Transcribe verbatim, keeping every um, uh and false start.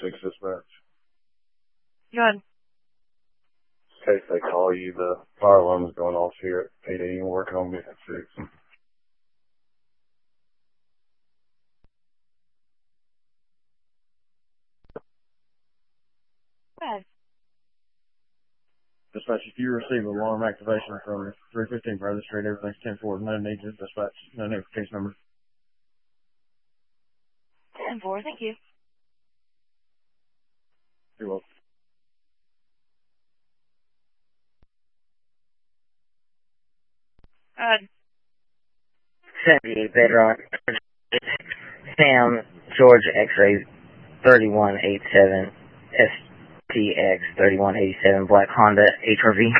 six dispatch. Go ahead. In case they call you, the fire alarm is going off here at eight a.m. Work on me at six. Go ahead. Dispatch, if you receive alarm activation from three fifteen Bradley Street, everything's ten four. No need to dispatch. No need for case number. ten four, thank you. You're welcome. Go ahead. seventy-eight Bedrock. Sam, Georgia X-ray thirty-one eighty-seven, S T X thirty-one eighty-seven, Black Honda H R V.